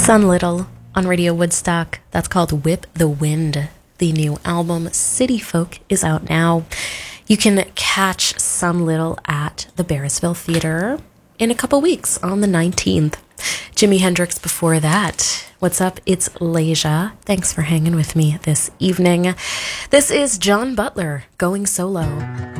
Sun Little on Radio Woodstock. That's called Whip the Wind. The new album City Folk is out now. You can catch Sun Little at the Barrisville Theater in a couple weeks on the 19th. Jimi Hendrix before that. What's up? It's Leja. Thanks for hanging with me this evening. This is John Butler going solo.